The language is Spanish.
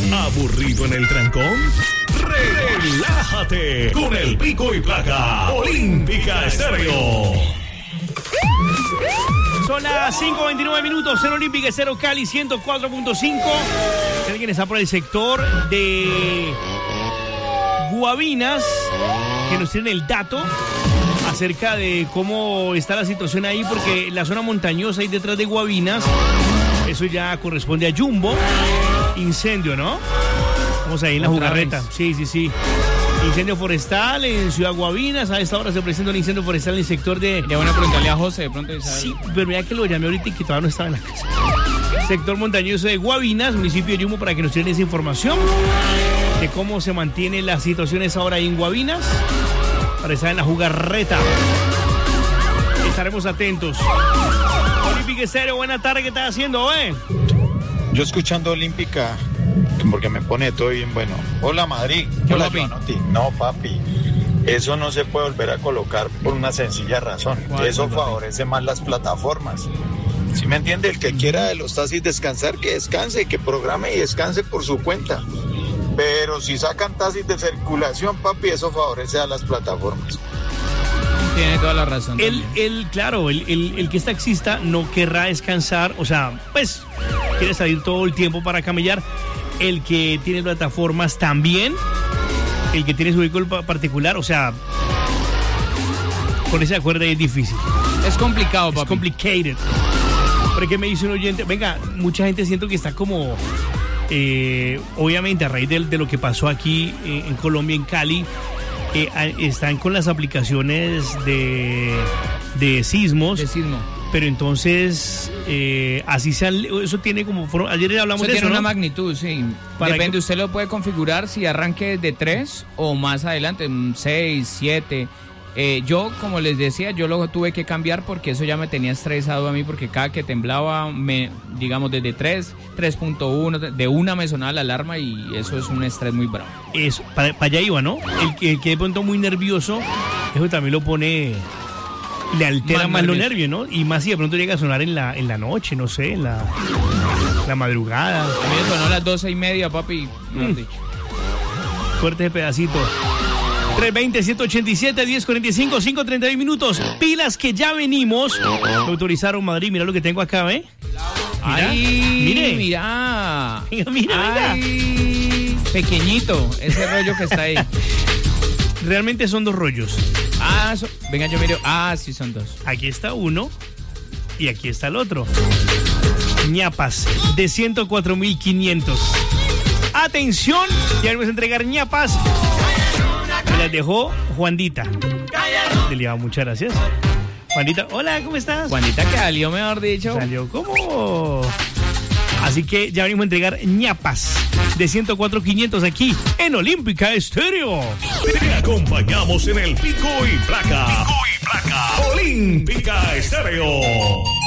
¿Aburrido en el trancón? Relájate con el Pico y Placa Olímpica Estéreo. Son las 5:29 minutos, 0 Olímpica, 0 Cali, 104.5. Alguien está por el sector de Guavinas, que nos tienen el dato acerca de cómo está la situación ahí, porque la zona montañosa ahí detrás de Guavinas, eso ya corresponde a Jumbo. Incendio, ¿no? Vamos ahí en la jugarreta. Sí. Incendio forestal en Ciudad Guavinas. A esta hora se presenta un incendio forestal en el sector de... Ya van a preguntarle a José, de pronto. Sí, pero mira que lo llamé ahorita y que todavía no estaba en la casa. Sector montañoso de Guavinas, municipio de Jumbo, para que nos tienen esa información de cómo se mantiene la situación esa hora ahí en Guavinas. Para estar en la jugarreta. Estaremos atentos. Olímpica Estéreo, buena tarde, ¿qué estás haciendo, Yo escuchando Olímpica, porque me pone todo bien bueno. Hola, Madrid. Hola, papi. No, papi. Eso no se puede volver a colocar por una sencilla razón. Eso favorece más las plataformas. ¿Sí me entiende? El que quiera de los taxis descansar, que descanse, que programe y descanse por su cuenta. Pero si sacan taxis de circulación, papi, eso favorece a las plataformas. Tiene toda la razón. El que es taxista no querrá descansar, o sea, pues quiere salir todo el tiempo para camellar. El que tiene plataformas también, el que tiene su vehículo particular, o sea, con ese acuerdo es difícil. Es complicado, papi. Es complicated. Porque me dice un oyente, venga, mucha gente siento que está como, obviamente a raíz de lo que pasó aquí en Colombia, en Cali, están con las aplicaciones de sismos. De sismo. Pero entonces, así sea, eso tiene como... Ayer hablamos de eso, tiene ¿no? una magnitud, sí. Depende, usted lo puede configurar si arranque de 3 o más adelante, 6, 7... yo, como les decía, yo lo tuve que cambiar porque eso ya me tenía estresado a mí, porque cada que temblaba, digamos, desde 3.1, de una me sonaba la alarma y eso es un estrés muy bravo. Eso, para allá iba, ¿no? El que de pronto muy nervioso, eso también lo pone, le altera más los nervios, ¿no? Y más si de pronto llega a sonar en la noche, no sé, en la madrugada. A mí me sonó a las 12:30, papi, mejor dicho. Fuerte ese pedacito. 320-187-1045, 5:32 minutos. Pilas que ya venimos. Me autorizaron Madrid. Mira lo que tengo acá, ¿eh? Mira. Mira. Pequeñito, ese rollo que está ahí. Realmente son 2 rollos. Venga, yo miro. Sí, son 2. Aquí está uno y aquí está el otro. Ñapas de 104.500. Atención, ya vamos a entregar ñapas. Me las dejó Juandita. Le lleva muchas gracias. Juanita, hola, ¿cómo estás? Juanita que salió, mejor dicho. Salió como... Así que ya venimos a entregar ñapas de 104.500 aquí en Olímpica Estéreo. Te acompañamos en el Pico y Placa. Olímpica Estéreo.